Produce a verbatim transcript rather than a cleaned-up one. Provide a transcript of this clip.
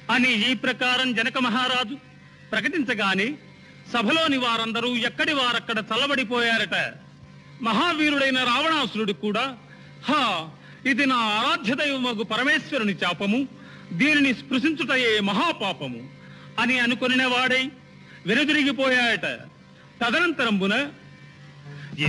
అని ఈ ప్రకారం జనక మహారాజు ప్రకటించగానే సభలోని వారందరూ ఎక్కడి వారక్కడ చల్లబడిపోయారట. మహావీరుడైన రావణాసురుడు కూడా హా ఇది నా ఆరాధ్య దైవమగు పరమేశ్వరుని శాపము, దీనిని స్పృశించుటయే మహాపాపము అని అనుకొనిన వాడై వెనుదిరిగిపోయాయట. తదనంతరంబున